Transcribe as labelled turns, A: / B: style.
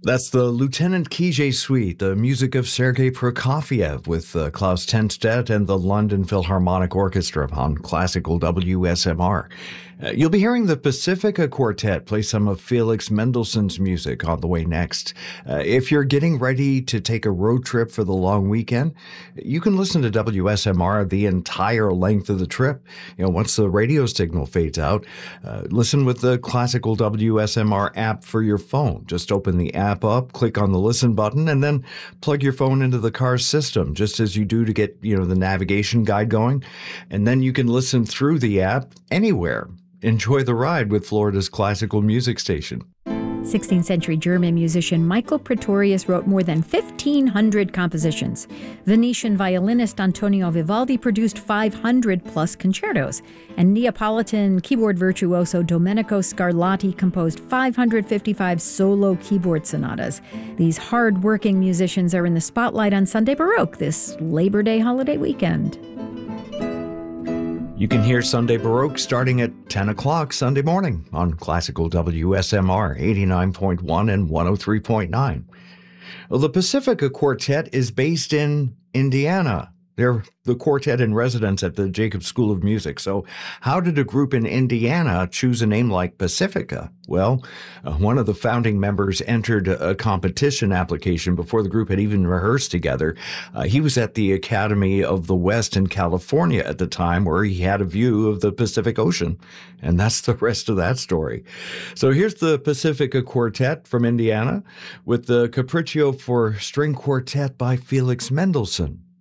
A: That's the Lieutenant Kijé Suite, the music of Sergei Prokofiev with Klaus Tenstedt and the London Philharmonic Orchestra on classical WSMR. You'll be hearing the Pacifica Quartet play some of Felix Mendelssohn's music on the way next. If you're getting ready to take a road trip for the long weekend, you can listen to WSMR the entire length of the trip. Once the radio signal fades out, listen with the classical WSMR app for your phone. Just open the app up, click on the listen button, and then plug your phone into the car's system, just as you do to get, the navigation guide going. And then you can listen through the app anywhere. Enjoy the ride with Florida's classical music station.
B: 16th century German musician Michael Praetorius wrote more than 1,500 compositions. Venetian violinist Antonio Vivaldi produced 500 plus concertos. And Neapolitan keyboard virtuoso Domenico Scarlatti composed 555 solo keyboard sonatas. These hard-working musicians are in the spotlight on Sunday Baroque this Labor Day holiday weekend.
A: You can hear Sunday Baroque starting at 10 o'clock Sunday morning on classical WSMR 89.1 and 103.9. Well, the Pacifica Quartet is based in Indiana. They're the quartet in residence at the Jacobs School of Music. So how did a group in Indiana choose a name like Pacifica? Well, one of the founding members entered a competition application before the group had even rehearsed together. He was at the Academy of the West in California at the time, where he had a view of the Pacific Ocean. And that's the rest of that story. So here's the Pacifica Quartet from Indiana with the Capriccio for String Quartet by Felix Mendelssohn.